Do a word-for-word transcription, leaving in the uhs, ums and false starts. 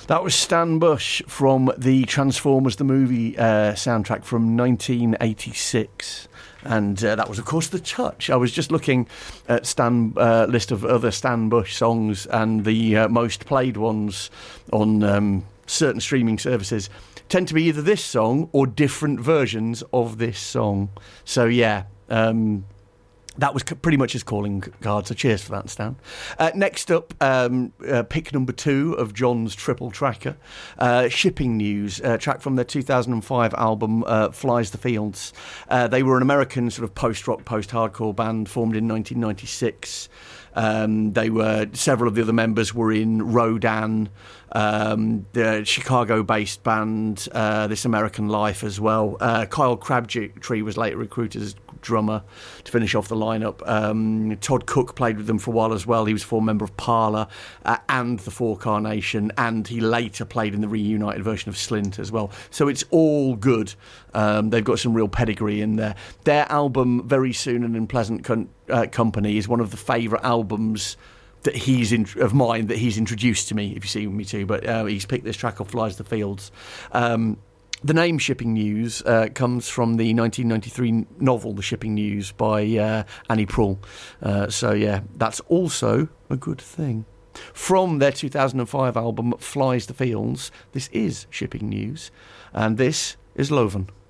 That was Stan Bush from the Transformers the movie uh, soundtrack from nineteen eighty-six. And uh, that was, of course, The Touch. I was just looking at Stan uh, list of other Stan Bush songs, and the uh, most played ones on um, certain streaming services tend to be either this song or different versions of this song. So, yeah, um, that was pretty much his calling card, so cheers for that, Stan. Uh, next up, um, uh, pick number two of John's Triple Tracker, uh, Shipping News, a track from their two thousand five album uh, Flies the Fields. Uh, they were an American sort of post-rock, post-hardcore band formed in nineteen ninety-six. Um, they were several of the other members were in Rodan, um, the Chicago-based band, uh, This American Life as well. Uh, Kyle Crabtree was later recruited as drummer to finish off the lineup. Um, Todd Cook played with them for a while as well. He was a former member of Parler uh, and the Four Carnation, and he later played in the reunited version of Slint as well. So it's all good. Um, they've got some real pedigree in there. Their album, Very Soon and in Pleasant Con- uh, Company, is one of the favourite albums that he's in, of mine that he's introduced to me, if you see me too. But uh, he's picked this track off Flies the Fields. Um, The name Shipping News uh, comes from the nineteen ninety-three novel The Shipping News by uh, Annie Proulx. Uh, so, yeah, that's also a good thing. From their two thousand five album Flies the Fields, this is Shipping News, and this is Loven.